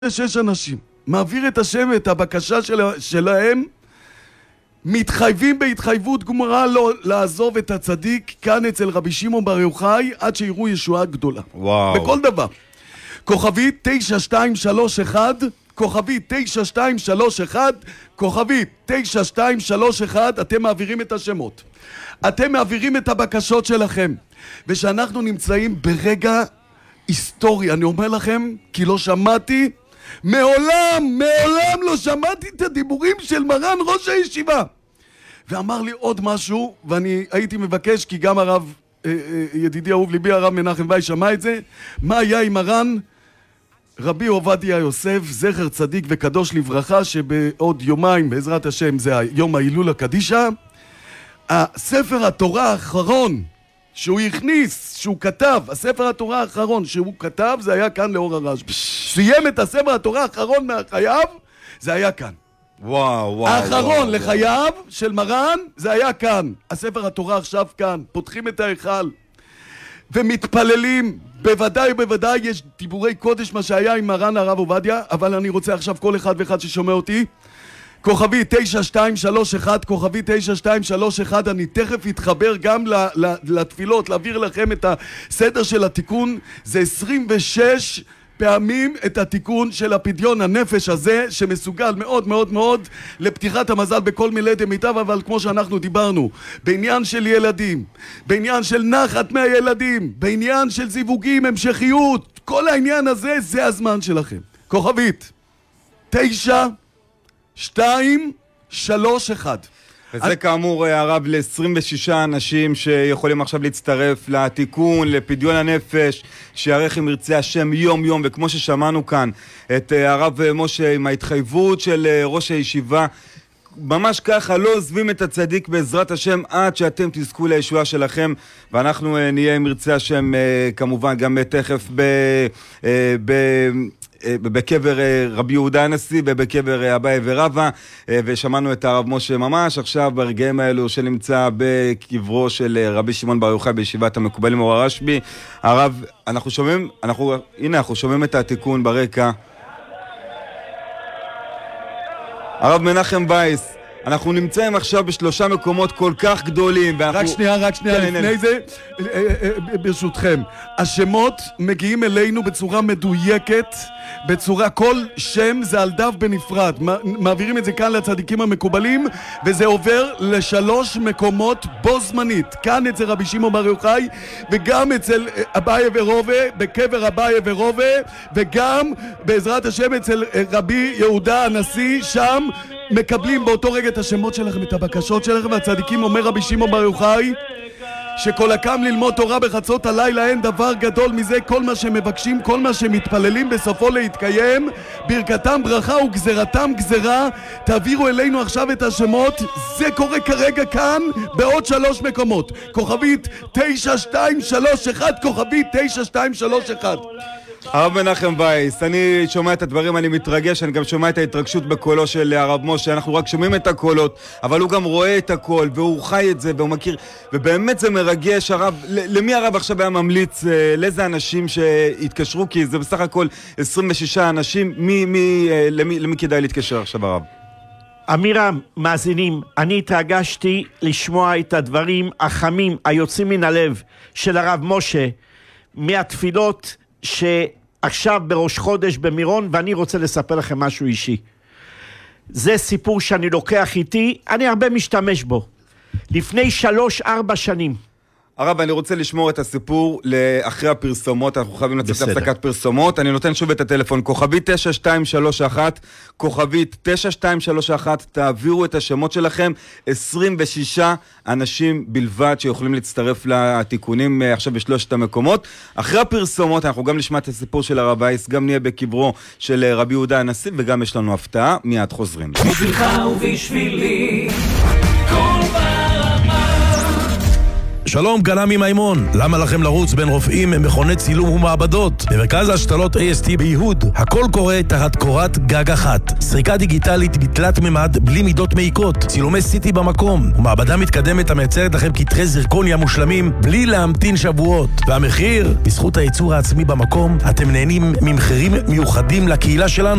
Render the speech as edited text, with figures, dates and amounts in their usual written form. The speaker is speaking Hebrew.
6 אנשים, מעביר את השם ואת הבקשה שלהם, מתחייבים בהתחייבות גמורה לא לעזוב את הצדיק כאן אצל רבי שמעון בר יוחאי עד שיראו ישועה גדולה. וואו. בכל דבר. כוכבי 9231, כוכבי 9231, כוכבי 9231, אתם מעבירים את השמות. אתם מעבירים את הבקשות שלכם. ושאנחנו נמצאים ברגע היסטורי, אני אומר לכם, כי לא שמעתי, מעולם לא שמעתי את הדיבורים של מרן ראש הישיבה. ואמר לי עוד משהו, ואני הייתי מבקש, כי גם הרב, ידידי אהוב ליבי, הרב מנחם וייס שמע את זה, מה היה עם מרן רבי עובדיה יוסף, זכר צדיק וקדוש לברכה, שבעוד יומיים, בעזרת השם, זה יום ההילול הקדישה, הספר התורה האחרון שהוא הכניס, שהוא כתב, הספר התורה האחרון שהוא כתב, זה היה כאן לאור הרשב"י. סיים את הספר התורה האחרון מהחייו, זה היה כאן. וואו. האחרון לחייו של מרן, זה היה כאן. הספר התורה עכשיו כאן, פותחים את ההיכל ומתפללים. בוודאי יש דיבורי קודש מה שהיה עם מרן הרב עובדיה, אבל אני רוצה עכשיו כל אחד ואחד ששומע אותי, כוכבי 9231, כוכבי 9231, אני תכף אתחבר גם לתפילות, להעביר לכם את הסדר של התיקון. זה 26 פעמים את התיקון של הפדיון הנפש הזה, שמסוגל מאוד מאוד מאוד לפתיחת המזל בכל מילי דמיטב. אבל כמו שאנחנו דיברנו, בעניין של ילדים, בעניין של נחת מהילדים, בעניין של זיווגים, המשכיות, כל העניין הזה, זה הזמן שלכם. כוכבית 9231. וזה כאמור הרב ל-26 אנשים שיכולים עכשיו להצטרף לתיקון, לפדיון הנפש, שיערך אם ירצה השם יום יום. וכמו ששמענו כאן את הרב משה עם ההתחייבות של ראש הישיבה, ממש ככה, לא עוזבים את הצדיק בעזרת השם עד שאתם תזכו לישועה שלכם. ואנחנו נהיה אם ירצה השם כמובן גם תכף בקבר רבי יהודה הנשיא ובקבר אביי ורבא, ושמענו את הרב משה ממש עכשיו ברגעים האלו שנמצא בקברו של רבי שמעון בר יוחאי בישיבת המקובלים אור הרשב"י. הרב, אנחנו שומעים את התיקון ברקע. הרב מנחם וייס, אנחנו נמצאים עכשיו בשלושה מקומות כל כך גדולים. רק שנייה, לפני זה, ברשותכם, השמות מגיעים אלינו בצורה מדויקת, בצורה, כל שם זה על דף בנפרד, מעבירים את זה כאן לצדיקים המקובלים, וזה עובר ל3 מקומות בו זמנית, כאן אצל רבי שמעון בר יוחאי, וגם אצל אביי ורבא, בקבר אביי ורבא, וגם בעזרת השם אצל רבי יהודה הנשיא, שם מקבלים באותו רגע את השמות שלכם, את הבקשות שלכם. והצדיקים, אומר רבי שמעון בר יוחאי, שכל הקם ללמוד תורה בחצות הלילה, אין דבר גדול מזה. כל מה שמבקשים, כל מה שמתפללים, בסופו להתקיים. ברכתם ברכה וגזרתם גזרה. תעבירו אלינו עכשיו את השמות. זה קורה כרגע כאן בעוד 3 מקומות. כוכבית 9231, כוכבית 9231. הרב מנחם וייס, אני שומע את הדברים, אני מתרגש, אני גם שומע את ההתרגשות בקולו של הרב משה. אנחנו רק שומעים את הקולות, אבל הוא גם רואה את הקול, והוא חי את זה, והוא מכיר, ובאמת זה מרגש. הרב, למי הרב עכשיו היה ממליץ, לאיזה אנשים שהתקשרו? כי זה בסך הכל 26 אנשים, למי כדאי להתקשר עכשיו הרב? אמירה, מאזינים, אני התרגשתי לשמוע את הדברים החמים, היוצאים מן הלב של הרב משה, מהתפילות שעכשיו בראש חודש במירון. ואני רוצה לספר לכם משהו אישי. זה סיפור שאני לוקח איתי, אני הרבה משתמש בו. לפני 3-4 שנים. הרב, אני רוצה לשמור את הסיפור לאחרי הפרסומות, אנחנו חייבים לצאת להפסקת פרסומות. אני נותן שוב את הטלפון, כוכבית 9231, כוכבית 9231, תעבירו את השמות שלכם. 26 אנשים בלבד שיכולים להצטרף לתיקונים עכשיו בשלושת המקומות. אחרי הפרסומות אנחנו גם נשמע את הסיפור של הרב וייס, גם נהיה בקברו של רבי יהודה הנשיא, וגם יש לנו הפתעה. מיד חוזרים. בשבילך ובשבילי שלום, גנמי מימון. למה לכם לרוץ בין רופאים, מכוני צילום ומעבדות? במרכז ההשתלות AST ביהוד, הכל קורה תחת קורת גג אחת. סריקה דיגיטלית בתלת ממד בלי מידות מעיקות, צילומי סיטי במקום, ומעבדה מתקדמת המייצרת לכם קטרי זירקוניה מושלמים בלי להמתין שבועות. והמחיר, בזכות הייצור העצמי במקום, אתם נהנים ממחירים מיוחדים לקהילה שלנו.